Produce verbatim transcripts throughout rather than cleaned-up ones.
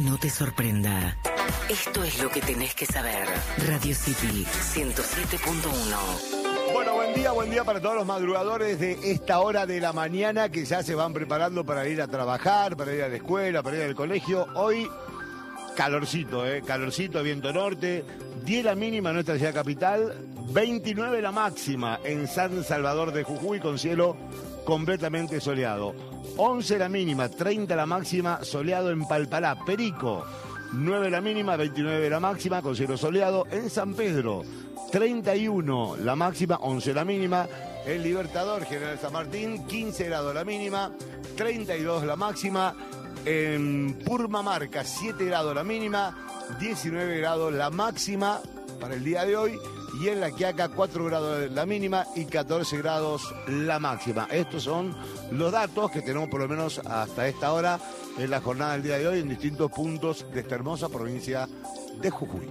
no te sorprenda. Esto es lo que tenés que saber. Radio City ciento siete punto uno. Bueno, buen día, buen día para todos los madrugadores de esta hora de la mañana que ya se van preparando para ir a trabajar, para ir a la escuela, para ir al colegio. Hoy, calorcito, ¿eh? Calorcito, viento norte, diez la mínima en nuestra ciudad capital, veintinueve la máxima en San Salvador de Jujuy con cielo completamente soleado. once la mínima, treinta la máxima, soleado en Palpalá, Perico. nueve la mínima, veintinueve la máxima, con cielo soleado en San Pedro. treinta y uno la máxima, once la mínima. El Libertador, General San Martín, quince grados la mínima, treinta y dos la máxima. En Purmamarca, siete grados la mínima, diecinueve grados la máxima para el día de hoy. Y en La Quiaca, cuatro grados la mínima y catorce grados la máxima. Estos son los datos que tenemos por lo menos hasta esta hora en la jornada del día de hoy en distintos puntos de esta hermosa provincia de Jujuy.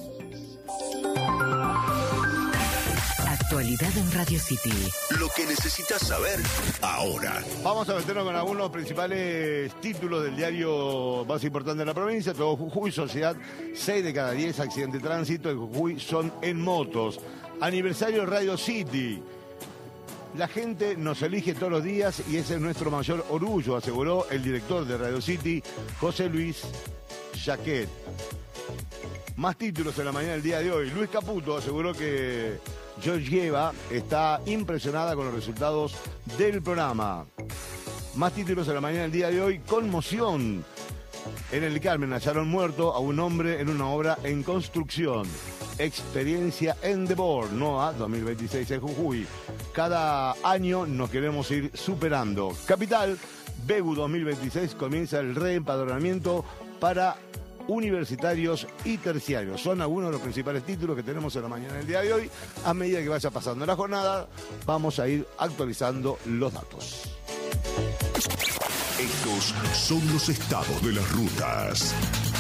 Actualidad en Radio City. Lo que necesitas saber ahora. Vamos a meternos con algunos principales títulos del diario más importante de la provincia. Todo Jujuy, Sociedad, seis de cada diez accidentes de tránsito en Jujuy son en motos. Aniversario Radio City. La gente nos elige todos los días y ese es nuestro mayor orgullo, aseguró el director de Radio City, José Luis Jaquet. Más títulos en la mañana del día de hoy. Luis Caputo aseguró que Georgieva está impresionada con los resultados del programa. Más títulos en la mañana del día de hoy. Conmoción. En el Carmen hallaron muerto a un hombre en una obra en construcción. Experiencia Endeavor, NOA dos mil veintiséis en Jujuy. Cada año nos queremos ir superando. Capital, Begu dos mil veintiséis comienza el reempadronamiento para universitarios y terciarios. Son algunos de los principales títulos que tenemos en la mañana del día de hoy. A medida que vaya pasando la jornada, vamos a ir actualizando los datos. Estos son los estados de las rutas.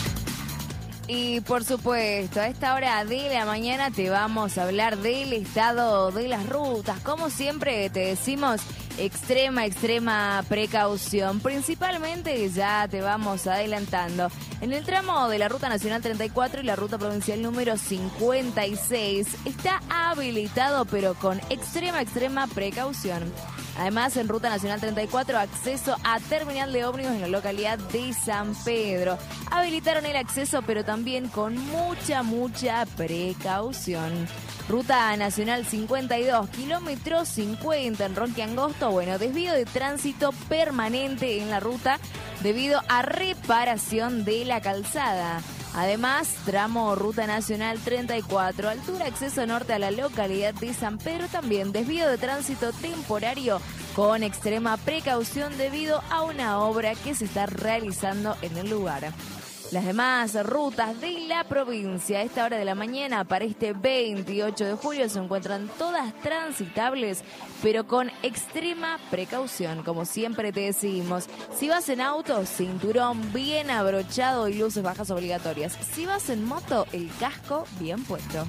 Y por supuesto, a esta hora de la mañana te vamos a hablar del estado de las rutas. Como siempre te decimos, extrema, extrema precaución. Principalmente ya te vamos adelantando. En el tramo de la Ruta Nacional treinta y cuatro y la Ruta Provincial número cincuenta y seis está habilitado, pero con extrema, extrema precaución. Además, en Ruta Nacional treinta y cuatro, acceso a terminal de ómnibus en la localidad de San Pedro. Habilitaron el acceso, pero también con mucha, mucha precaución. Ruta Nacional cincuenta y dos, kilómetro cincuenta en Ronque Angosto. Bueno, desvío de tránsito permanente en la ruta debido a reparación de la calzada. Además, tramo Ruta Nacional treinta y cuatro, altura acceso norte a la localidad de San Pedro, también desvío de tránsito temporario con extrema precaución debido a una obra que se está realizando en el lugar. Las demás rutas de la provincia a esta hora de la mañana para este veintiocho de julio se encuentran todas transitables, pero con extrema precaución. Como siempre te decimos, si vas en auto, cinturón bien abrochado y luces bajas obligatorias. Si vas en moto, el casco bien puesto.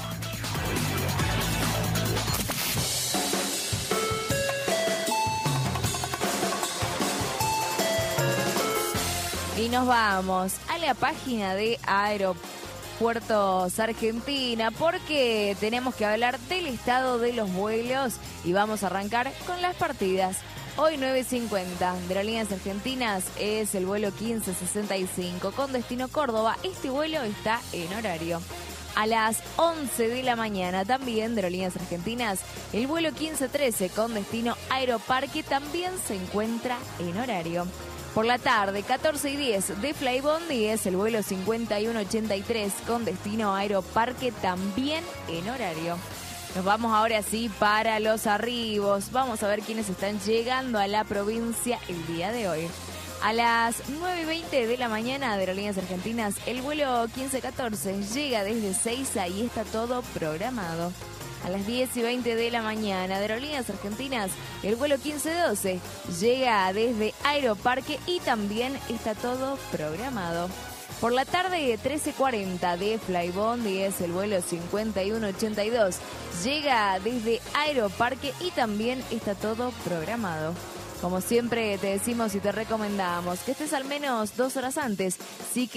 Y nos vamos a la página de Aeropuertos Argentina porque tenemos que hablar del estado de los vuelos y vamos a arrancar con las partidas. Hoy nueve cincuenta de Aerolíneas Argentinas es el vuelo quince sesenta y cinco con destino Córdoba. Este vuelo está en horario. A las once de la mañana también de Aerolíneas Argentinas, el vuelo quince trece con destino Aeroparque también se encuentra en horario. Por la tarde, catorce y diez de Flybondi es el vuelo cincuenta y uno ochenta y tres con destino Aeroparque también en horario. Nos vamos ahora sí para los arribos. Vamos a ver quiénes están llegando a la provincia el día de hoy. A las nueve y veinte de la mañana de Aerolíneas Argentinas, el vuelo quince catorce llega desde Seiza y está todo programado. A las diez y veinte de la mañana de Aerolíneas Argentinas, el vuelo quince doce llega desde Aeroparque y también está todo programado. Por la tarde, trece cuarenta de Flybondi es el vuelo cincuenta y uno ochenta y dos. Llega desde Aeroparque y también está todo programado. Como siempre te decimos y te recomendamos que estés al menos dos horas antes. Sí que